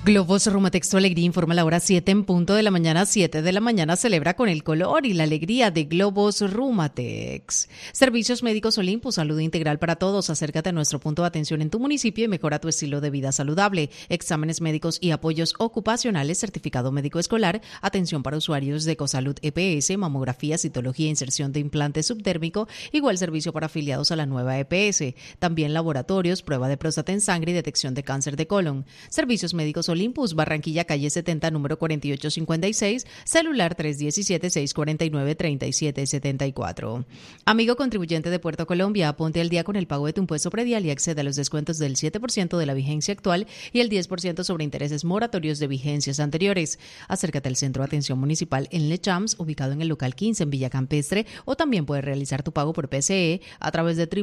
Globos Rumatex, tu alegría, informa la hora 7 en punto de la mañana. 7 de la mañana celebra con el color y la alegría de Globos Rumatex. Servicios Médicos Olympus, salud integral para todos. Acércate a nuestro punto de atención en tu municipio y mejora tu estilo de vida saludable. Exámenes médicos y apoyos ocupacionales, certificado médico escolar, atención para usuarios de Ecosalud EPS, mamografía, citología e inserción de implante subdérmico, igual servicio para afiliados a la nueva EPS. También laboratorios, prueba de próstata en sangre y detección de cáncer de colon. Servicios Médicos Olympus, Barranquilla, calle 70, número 4856, celular 317-649-3774. Amigo contribuyente de Puerto Colombia, ponte al día con el pago de tu impuesto predial y accede a los descuentos del 7% de la vigencia actual y el 10% sobre intereses moratorios de vigencias anteriores. Acércate al Centro de Atención Municipal en Le Champs, ubicado en el local 15 en Villa Campestre, o también puedes realizar tu pago por PCE a través de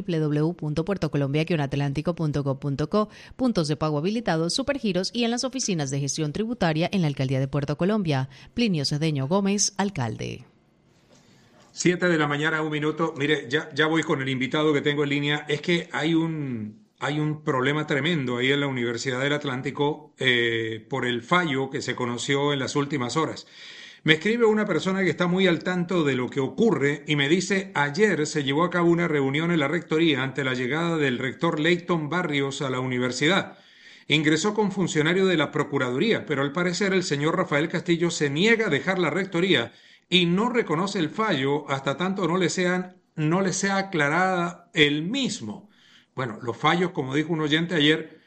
www.puertocolombia-atlántico.gov.co, puntos de pago habilitados, supergiros y en las oficinas de gestión tributaria en la Alcaldía de Puerto Colombia. Plinio Cedeño Gómez, alcalde. 7 de la mañana, 1 minuto. Mire, ya voy con el invitado que tengo en línea. Es que hay un problema tremendo ahí en la Universidad del Atlántico por el fallo que se conoció en las últimas horas. Me escribe una persona que está muy al tanto de lo que ocurre y me dice: ayer se llevó a cabo una reunión en la rectoría ante la llegada del rector Leighton Barrios a la universidad. Ingresó con funcionario de la Procuraduría, pero al parecer el señor Rafael Castillo se niega a dejar la rectoría y no reconoce el fallo hasta tanto no le sea aclarada el mismo. Bueno, los fallos, como dijo un oyente ayer,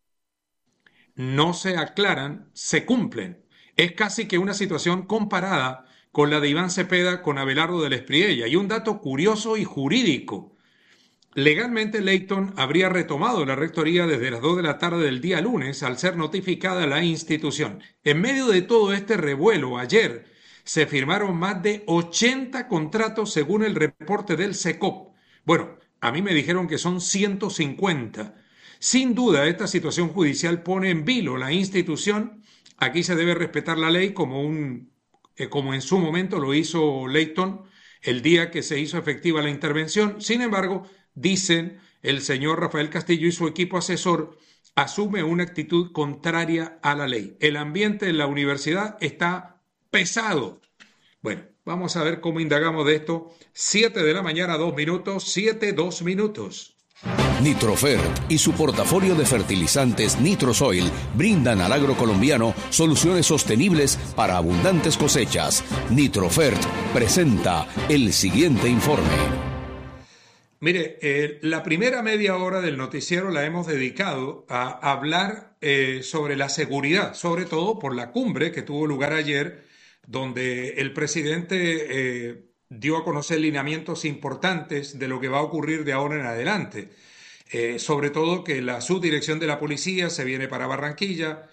no se aclaran, se cumplen. Es casi que una situación comparada con la de Iván Cepeda con Abelardo de la Espriella. Y un dato curioso y jurídico: legalmente, Leighton habría retomado la rectoría desde las 2 de la tarde del día lunes al ser notificada la institución. En medio de todo este revuelo, ayer se firmaron más de 80 contratos según el reporte del SECOP. Bueno, a mí me dijeron que son 150. Sin duda, esta situación judicial pone en vilo la institución. Aquí se debe respetar la ley como en su momento lo hizo Leighton el día que se hizo efectiva la intervención. Sin embargo, dicen, el señor Rafael Castillo y su equipo asesor asume una actitud contraria a la ley. El ambiente en la universidad está pesado. Bueno, vamos a ver cómo indagamos de esto. 7 de la mañana, 2 minutos, 2 minutos. Nitrofert y su portafolio de fertilizantes Nitrosoil brindan al agro colombiano soluciones sostenibles para abundantes cosechas. Nitrofert presenta el siguiente informe. Mire, la primera media hora del noticiero la hemos dedicado a hablar sobre la seguridad, sobre todo por la cumbre que tuvo lugar ayer, donde el presidente dio a conocer lineamientos importantes de lo que va a ocurrir de ahora en adelante. Sobre todo que la subdirección de la policía se viene para Barranquilla,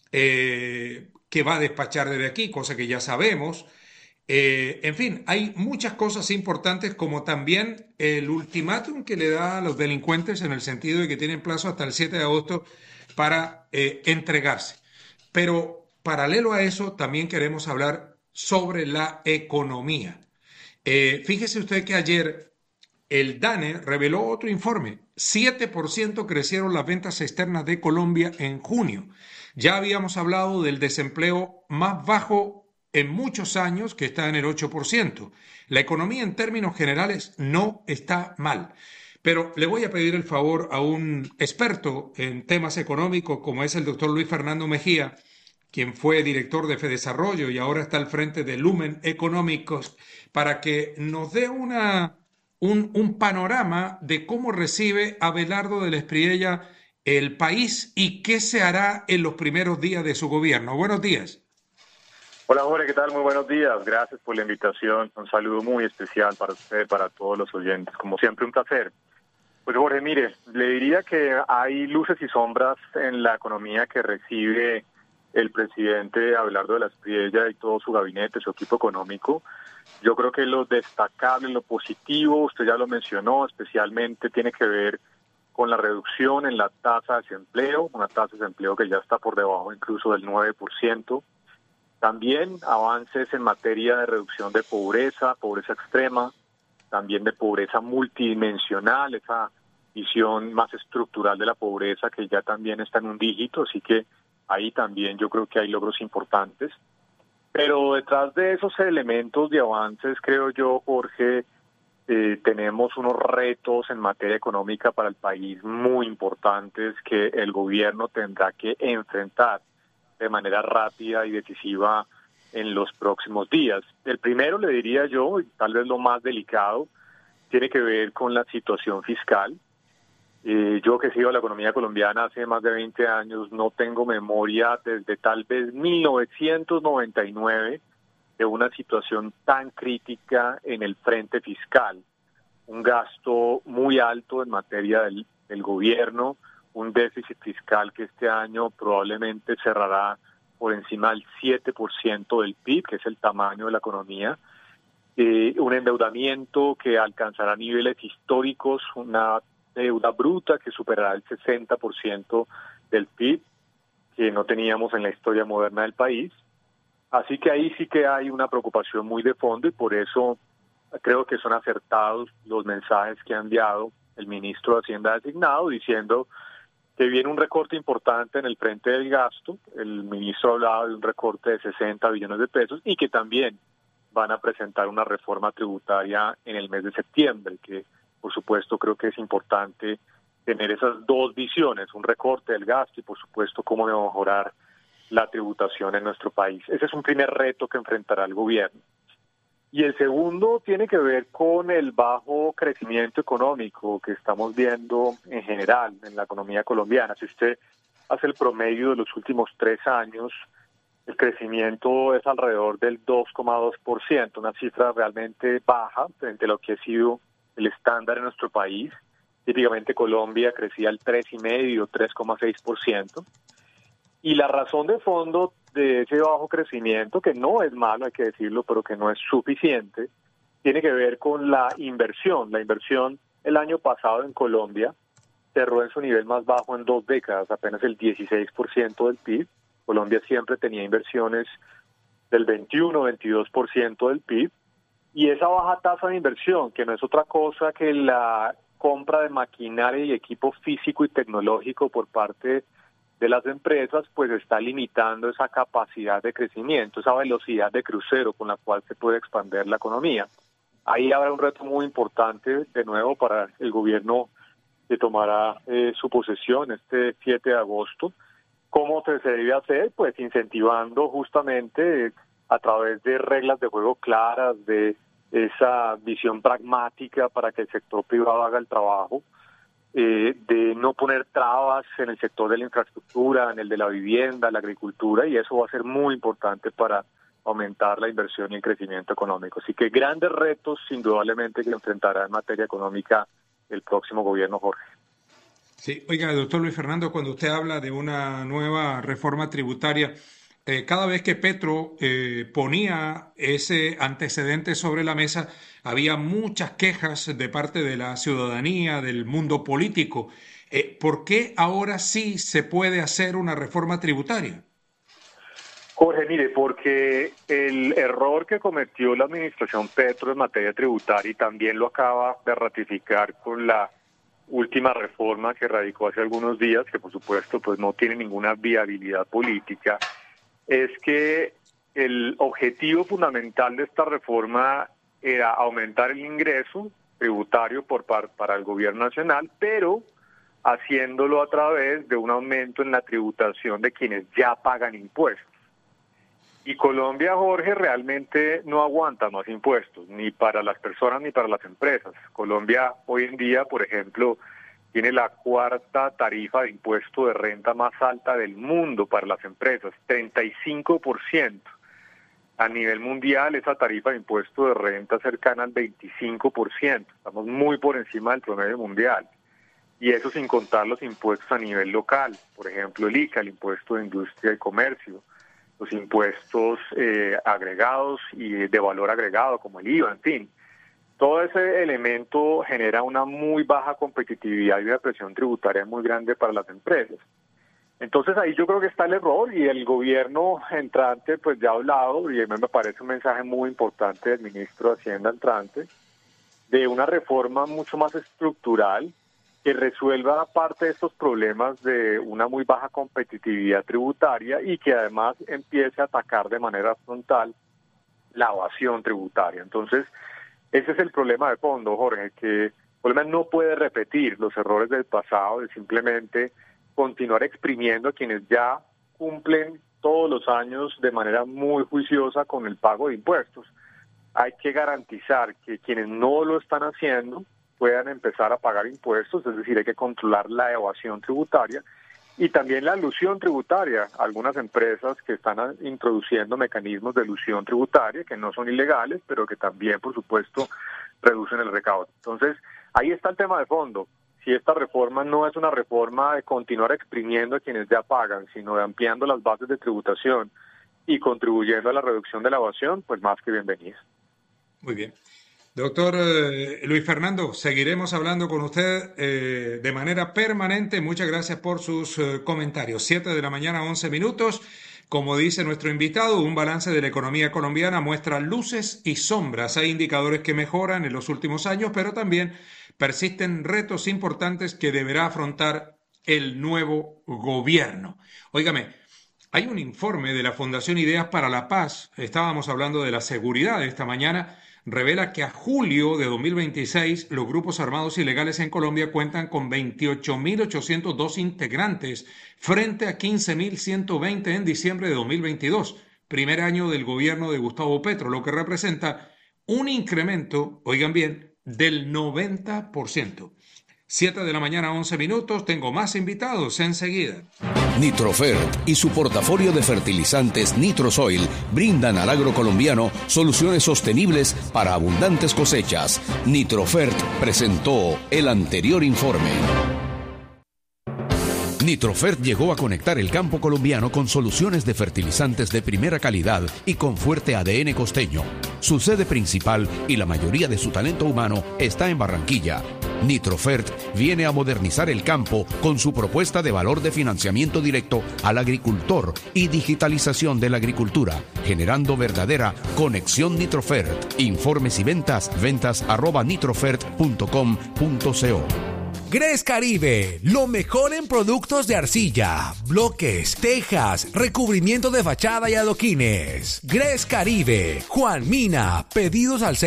que va a despachar desde aquí, cosa que ya sabemos. En fin, hay muchas cosas importantes, como también el ultimátum que le da a los delincuentes en el sentido de que tienen plazo hasta el 7 de agosto para entregarse. Pero paralelo a eso, también queremos hablar sobre la economía. Fíjese usted que ayer el DANE reveló otro informe. 7% crecieron las ventas externas de Colombia en junio. Ya habíamos hablado del desempleo más bajo en muchos años, que está en el 8%. La economía en términos generales no está mal. Pero le voy a pedir el favor a un experto en temas económicos como es el doctor Luis Fernando Mejía, quien fue director de Fedesarrollo y ahora está al frente de Lumen Económicos, para que nos dé un panorama de cómo recibe Abelardo de la Espriella el país y qué se hará en los primeros días de su gobierno. Buenos días. Hola Jorge, ¿qué tal? Muy buenos días. Gracias por la invitación. Un saludo muy especial para usted, para todos los oyentes. Como siempre, un placer. Pues Jorge, mire, le diría que hay luces y sombras en la economía que recibe el presidente Abelardo de la Espriella y todo su gabinete, su equipo económico. Yo creo que lo destacable, lo positivo, usted ya lo mencionó, especialmente tiene que ver con la reducción en la tasa de desempleo, una tasa de desempleo que ya está por debajo incluso del 9%. También avances en materia de reducción de pobreza, pobreza extrema, también de pobreza multidimensional, esa visión más estructural de la pobreza que ya también está en un dígito, así que Ahí también yo creo que hay logros importantes. Pero detrás de esos elementos de avances, creo yo, Jorge, tenemos unos retos en materia económica para el país muy importantes que el gobierno tendrá que enfrentar de manera rápida y decisiva en los próximos días. El primero, le diría yo, y tal vez lo más delicado, tiene que ver con la situación fiscal. Yo que sigo la economía colombiana hace más de 20 años, no tengo memoria desde tal vez 1999 de una situación tan crítica en el frente fiscal. Un gasto muy alto en materia del gobierno, un déficit fiscal que este año probablemente cerrará por encima del 7% del PIB, que es el tamaño de la economía, un endeudamiento que alcanzará niveles históricos, una deuda bruta que superará el 60% del PIB, que no teníamos en la historia moderna del país. Así que ahí sí que hay una preocupación muy de fondo y por eso creo que son acertados los mensajes que ha enviado el ministro de Hacienda designado diciendo que viene un recorte importante en el frente del gasto. El ministro hablaba de un recorte de 60 billones de pesos y que también van a presentar una reforma tributaria en el mes de septiembre, que por supuesto creo que es importante tener esas dos visiones, un recorte del gasto y por supuesto cómo mejorar la tributación en nuestro país. Ese es un primer reto que enfrentará el gobierno. Y el segundo tiene que ver con el bajo crecimiento económico que estamos viendo en general en la economía colombiana. Si usted hace el promedio de los últimos 3 años, el crecimiento es alrededor del 2,2%, una cifra realmente baja frente a lo que ha sido el estándar en nuestro país. Típicamente Colombia crecía al 3,5%, 3,6%. Y la razón de fondo de ese bajo crecimiento, que no es malo, hay que decirlo, pero que no es suficiente, tiene que ver con la inversión. La inversión el año pasado en Colombia cerró en su nivel más bajo en 2 décadas, apenas el 16% del PIB. Colombia siempre tenía inversiones del 21, 22% del PIB. Y esa baja tasa de inversión, que no es otra cosa que la compra de maquinaria y equipo físico y tecnológico por parte de las empresas, pues está limitando esa capacidad de crecimiento, esa velocidad de crucero con la cual se puede expandir la economía. Ahí habrá un reto muy importante, de nuevo, para el gobierno que tomará su posesión este 7 de agosto. ¿Cómo se debe hacer? Pues incentivando justamente a través de reglas de juego claras, de esa visión pragmática para que el sector privado haga el trabajo, de no poner trabas en el sector de la infraestructura, en el de la vivienda, la agricultura, y eso va a ser muy importante para aumentar la inversión y el crecimiento económico. Así que grandes retos, indudablemente, que enfrentará en materia económica el próximo gobierno, Jorge. Sí, oiga, doctor Luis Fernando, cuando usted habla de una nueva reforma tributaria, cada vez que Petro ponía ese antecedente sobre la mesa, había muchas quejas de parte de la ciudadanía, del mundo político. ¿Por qué ahora sí se puede hacer una reforma tributaria? Jorge, mire, porque el error que cometió la administración Petro en materia tributaria, y también lo acaba de ratificar con la última reforma que radicó hace algunos días, que por supuesto pues no tiene ninguna viabilidad política, es que el objetivo fundamental de esta reforma era aumentar el ingreso tributario para el gobierno nacional, pero haciéndolo a través de un aumento en la tributación de quienes ya pagan impuestos. Y Colombia, Jorge, realmente no aguanta más impuestos, ni para las personas ni para las empresas. Colombia hoy en día, por ejemplo, tiene la 4ª tarifa de impuesto de renta más alta del mundo para las empresas, 35%. A nivel mundial, esa tarifa de impuesto de renta cercana al 25%. Estamos muy por encima del promedio mundial. Y eso sin contar los impuestos a nivel local. Por ejemplo, el ICA, el impuesto de industria y comercio. Los impuestos agregados y de valor agregado, como el IVA, en fin. Todo ese elemento genera una muy baja competitividad y una presión tributaria muy grande para las empresas. Entonces ahí yo creo que está el error y el gobierno entrante pues ya ha hablado, y a mí me parece un mensaje muy importante del ministro de Hacienda entrante, de una reforma mucho más estructural que resuelva parte de estos problemas de una muy baja competitividad tributaria y que además empiece a atacar de manera frontal la evasión tributaria. Entonces, ese es el problema de fondo, Jorge, que Colombia no puede repetir los errores del pasado de simplemente continuar exprimiendo a quienes ya cumplen todos los años de manera muy juiciosa con el pago de impuestos. Hay que garantizar que quienes no lo están haciendo puedan empezar a pagar impuestos, es decir, hay que controlar la evasión tributaria y también la elusión tributaria. Algunas empresas que están introduciendo mecanismos de elusión tributaria que no son ilegales, pero que también, por supuesto, reducen el recaudo. Entonces, ahí está el tema de fondo. Si esta reforma no es una reforma de continuar exprimiendo a quienes ya pagan, sino de ampliando las bases de tributación y contribuyendo a la reducción de la evasión, pues más que bienvenida. Muy bien. Doctor Luis Fernando, seguiremos hablando con usted de manera permanente. Muchas gracias por sus comentarios. 7 de la mañana, 11 minutos. Como dice nuestro invitado, un balance de la economía colombiana muestra luces y sombras. Hay indicadores que mejoran en los últimos años, pero también persisten retos importantes que deberá afrontar el nuevo gobierno. Óigame, hay un informe de la Fundación Ideas para la Paz, estábamos hablando de la seguridad esta mañana, revela que a julio de 2026 los grupos armados ilegales en Colombia cuentan con 28.802 integrantes frente a 15.120 en diciembre de 2022, primer año del gobierno de Gustavo Petro, lo que representa un incremento, oigan bien, del 90%. 7 de la mañana, 11 minutos. Tengo más invitados enseguida. Nitrofert y su portafolio de fertilizantes Nitrosoil brindan al agro colombiano soluciones sostenibles para abundantes cosechas. Nitrofert presentó el anterior informe. Nitrofert llegó a conectar el campo colombiano con soluciones de fertilizantes de primera calidad y con fuerte ADN costeño. Su sede principal y la mayoría de su talento humano está en Barranquilla. Nitrofert viene a modernizar el campo con su propuesta de valor de financiamiento directo al agricultor y digitalización de la agricultura, generando verdadera conexión Nitrofert. Informes y ventas@nitrofert.com.co. GRES Caribe, lo mejor en productos de arcilla, bloques, tejas, recubrimiento de fachada y adoquines. GRES Caribe, Juan Mina, pedidos al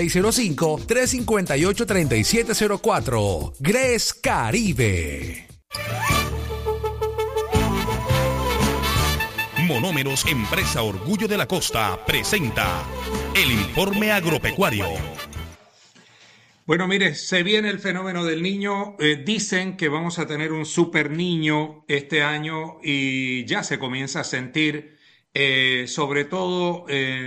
605-358-3704. GRES Caribe. Monómeros, empresa Orgullo de la Costa, presenta el informe agropecuario. Bueno, mire, se viene el fenómeno del niño. Dicen que vamos a tener un super niño este año y ya se comienza a sentir, sobre todo